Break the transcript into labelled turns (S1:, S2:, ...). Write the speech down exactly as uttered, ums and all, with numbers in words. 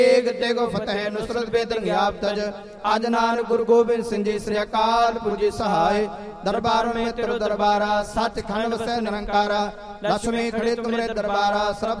S1: तेग फतेह नुसरत बेदरंग्याब तज आज नानक गुरु गोबिंद सिंह जी श्री अकाल पुरख जी सहाय दरबार में तेरो दरबारा सच खंड वसै निरंकारा लक्ष्मी खड़े तुमरे दरबारा सब